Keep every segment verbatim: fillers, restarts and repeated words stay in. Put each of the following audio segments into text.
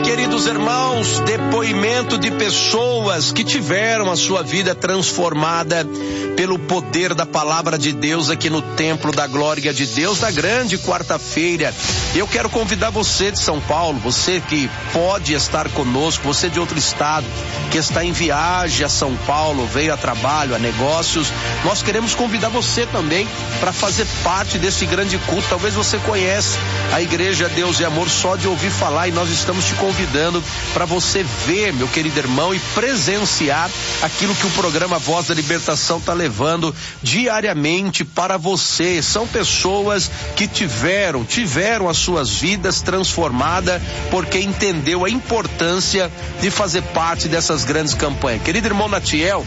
Queridos irmãos, depoimento de pessoas que tiveram a sua vida transformada pelo poder da palavra de Deus aqui no Templo da Glória de Deus, da grande quarta-feira. Eu quero convidar você de São Paulo, você que pode estar conosco, você de outro estado, que está em viagem a São Paulo, veio a trabalho, a negócios, nós queremos convidar você também para fazer parte desse grande culto. Talvez você conhece a Igreja Deus e Amor só de ouvir falar, e nós estamos te convidando para você ver, meu querido irmão, e presenciar aquilo que o programa Voz da Libertação está levando diariamente para você. São pessoas que tiveram, tiveram as suas vidas transformadas porque entendeu a importância de fazer parte dessas grandes campanhas. Querido irmão Natiel,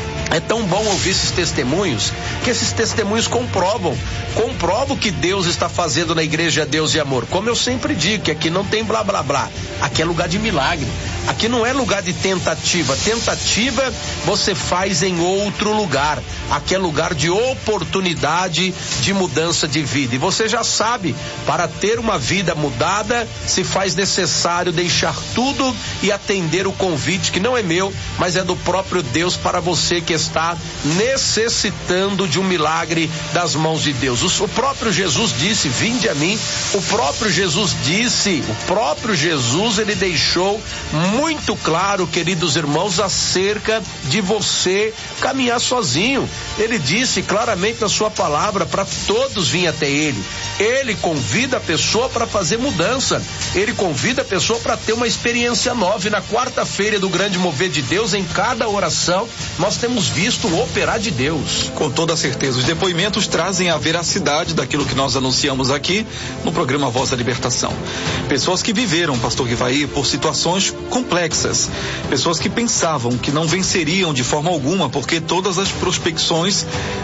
é tão bom ouvir esses testemunhos, que esses testemunhos comprovam, comprovam o que Deus está fazendo na Igreja Deus e Amor. Como eu sempre digo, que aqui não tem blá blá blá, aqui é lugar de milagre, aqui não é lugar de tentativa, tentativa você faz em outro lugar, aqui é lugar de oportunidade de mudança de vida. E você já sabe, para ter uma vida mudada, se faz necessário deixar tudo e atender o convite, que não é meu, mas é do próprio Deus para você que está necessitando de um milagre das mãos de Deus. O, o próprio Jesus disse, vinde a mim. O próprio Jesus disse, o próprio Jesus, ele deixou muito claro, queridos irmãos, acerca de você caminhar sozinho. Ele disse claramente na sua palavra para todos virem até ele. Ele convida a pessoa para fazer mudança. Ele convida a pessoa para ter uma experiência nova. E na quarta-feira do grande mover de Deus, em cada oração, nós temos visto o operar de Deus. Com toda certeza, os depoimentos trazem a veracidade daquilo que nós anunciamos aqui no programa Voz da Libertação. Pessoas que viveram, pastor Rivaí, por situações complexas, pessoas que pensavam que não venceriam de forma alguma, porque todas as prospecções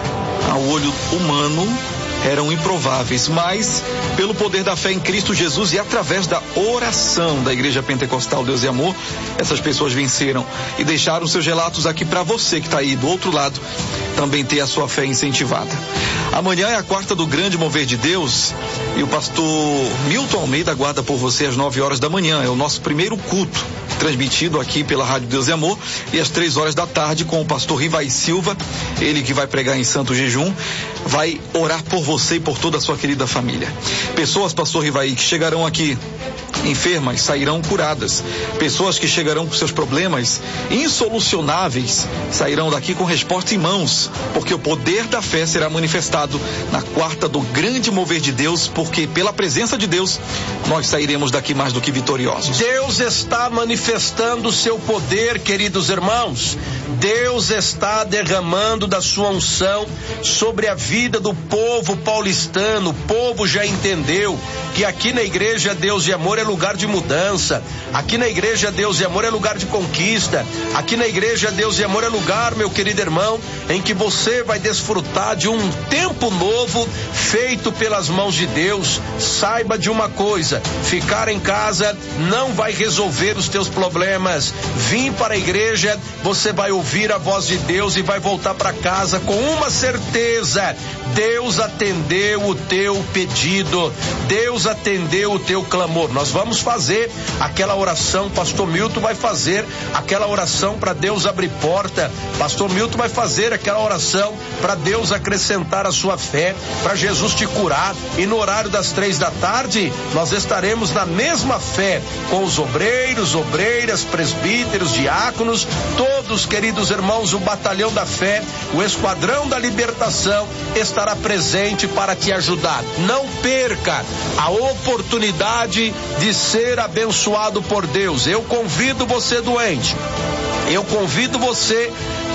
ao olho humano eram improváveis, mas pelo poder da fé em Cristo Jesus e através da oração da Igreja Pentecostal Deus e Amor, essas pessoas venceram e deixaram seus relatos aqui para você que está aí do outro lado também ter a sua fé incentivada. Amanhã é a quarta do grande mover de Deus e o pastor Milton Almeida aguarda por você às nove horas da manhã. É o nosso primeiro culto, transmitido aqui pela Rádio Deus e Amor, e às três horas da tarde com o pastor Rivaí Silva, ele que vai pregar em Santo Jejum, vai orar por você e por toda a sua querida família. Pessoas, pastor Rivaí, que chegarão aqui enfermas sairão curadas. Pessoas que chegarão com seus problemas insolucionáveis sairão daqui com resposta em mãos, porque o poder da fé será manifestado na quarta do grande mover de Deus, porque pela presença de Deus nós sairemos daqui mais do que vitoriosos. Deus está manifestando o seu poder, queridos irmãos. Deus está derramando da sua unção sobre a vida do povo paulistano. O povo já entendeu que aqui na Igreja Deus e Amor é lugar de mudança. Aqui na Igreja Deus e Amor é lugar de conquista. Aqui na Igreja Deus e Amor é lugar, meu querido irmão, em que você vai desfrutar de um tempo novo feito pelas mãos de Deus. Saiba de uma coisa: ficar em casa não vai resolver os teus problemas. Vim para a igreja, você vai ouvir a voz de Deus e vai voltar para casa com uma certeza: Deus atendeu o teu pedido, Deus atendeu o teu clamor. Nós vamos fazer aquela oração, pastor Milton vai fazer aquela oração para Deus abrir porta, pastor Milton vai fazer aquela oração para Deus acrescentar a sua fé, para Jesus te curar. E no horário das três da tarde nós estaremos na mesma fé com os obreiros, obreiras, presbíteros, diáconos, todos, queridos irmãos, o batalhão da fé, o esquadrão da libertação estará presente para te ajudar. Não perca a oportunidade de ser abençoado por Deus. Eu convido você doente, eu convido você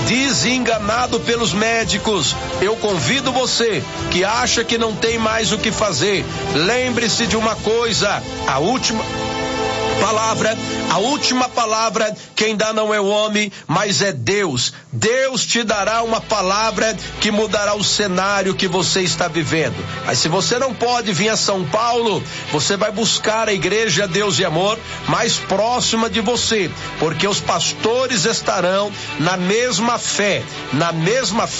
desenganado pelos médicos, eu convido você que acha que não tem mais o que fazer. Lembre-se de uma coisa: a última palavra, a última palavra quem dá não é o homem, mas é Deus. Deus te dará uma palavra que mudará o cenário que você está vivendo. Mas se você não pode vir a São Paulo, você vai buscar a Igreja Deus e Amor mais próxima de você, porque os pastores estarão na mesma fé, na mesma